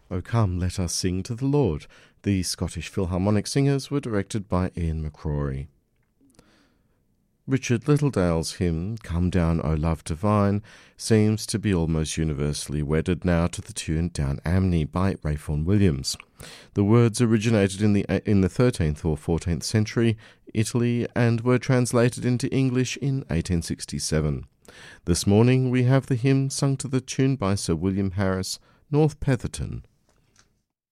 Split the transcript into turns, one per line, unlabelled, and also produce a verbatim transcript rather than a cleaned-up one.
O Come, Let Us Sing to the Lord. The Scottish Philharmonic Singers were directed by Ian McCrory. Richard Littledale's hymn, Come Down, O Love Divine, seems to be almost universally wedded now to the tune Down Amne by Rayford Williams. The words originated in the in the thirteenth or fourteenth century Italy and were translated into English in eighteen sixty-seven. This morning we have the hymn sung to the tune by Sir William Harris, North Petherton.